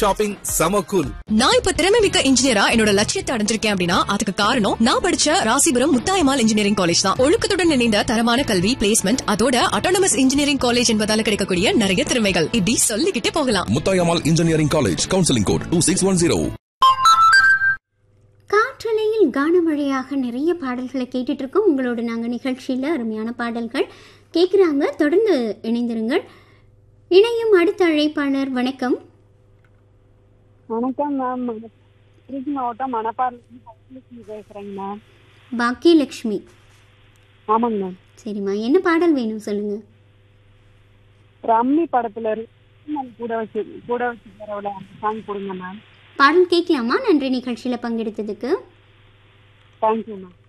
Shopping சம cool. நான் இப்ப திறமைமிக்க இன்ஜினியரா என்னோட லட்சியத்தை அடைஞ்சிருக்கேன் அப்படின்னா அதுக்கு காரணம் நான் படிச்ச ராசிபுரம் முத்தாயம்மாள் இன்ஜினியரிங் காலேஜ் தான். ஒழுக்கத்துடன் இணைந்த தரமான கல்வி, பிளேஸ்மெண்ட், அதோட அட்டானமஸ் இன்ஜினியரிங் காலேஜ் என்பதால கிடைக்கக்கூடிய நிறைய திறமைகள் இப்படி சொல்லிக்கிட்டே போகலாம். Muthayammal engineering college, counselling code 2610. காற்றலையில் கானமழையாக நிறைய பாடல்களை கேட்டுட்டு இருக்கோம். உங்களோட நாங்கள் நிகழ்ச்சியில் அருமையான பாடல்கள் கேட்குறாங்க. தொடர்ந்து இணைந்திருங்கள். இணையும் அடுத்த அழைப்பாளர். வணக்கம். வணக்கம் மேம். திருச்சி மாவட்டம் மணப்பாறையிலிருந்து பேசுறேங்க மேம். பாக்கியலட்சுமி. ஆமாங்க மேம். சரிம்மா, என்ன பாடல் வேணும் சொல்லுங்க. ரம்மி படத்துல கூட வச்சு தரவுல சாங் கொடுங்க மேம். பாடல் கேட்கலாமா? நன்றி நிகழ்ச்சியில் பங்கெடுத்ததுக்கு. Thank you ma'am.